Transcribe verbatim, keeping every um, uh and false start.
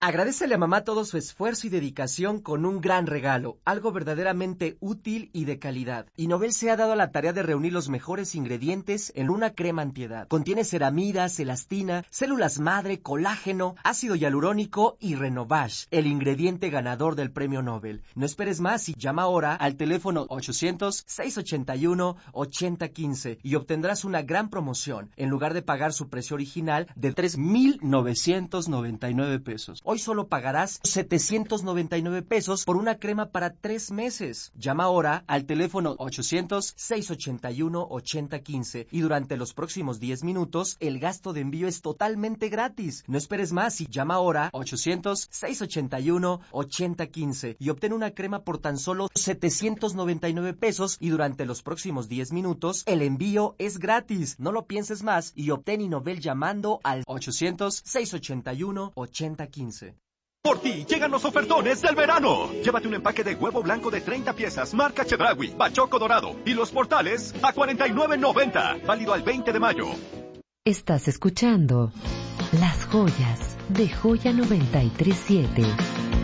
Agradécele a mamá todo su esfuerzo y dedicación con un gran regalo, algo verdaderamente útil y de calidad. Innovel se ha dado a la tarea de reunir los mejores ingredientes en una crema antiedad. Contiene ceramidas, elastina, células madre, colágeno, ácido hialurónico y Renovage, el ingrediente ganador del premio Nobel. No esperes más y llama ahora al teléfono ochocientos, seiscientos ochenta y uno, ochenta quince y obtendrás una gran promoción. En lugar de pagar su precio original de tres mil novecientos noventa y nueve pesos. Hoy solo pagarás setecientos noventa y nueve pesos por una crema para tres meses. Llama ahora al teléfono ochocientos, seiscientos ochenta y uno, ochenta quince y durante los próximos diez minutos el gasto de envío es totalmente gratis. No esperes más y llama ahora ochocientos, seiscientos ochenta y uno, ochenta quince y obtén una crema por tan solo setecientos noventa y nueve pesos y durante los próximos diez minutos el envío es gratis. No lo pienses más y obtén Innovel llamando al ochocientos, seiscientos ochenta y uno, ochenta quince. Por ti llegan los ofertones del verano. Llévate un empaque de huevo blanco de treinta piezas, marca Chedraui, Bachoco Dorado y los portales a cuarenta y nueve noventa. Válido al veinte de mayo. Estás escuchando Las Joyas de Joya noventa y tres punto siete.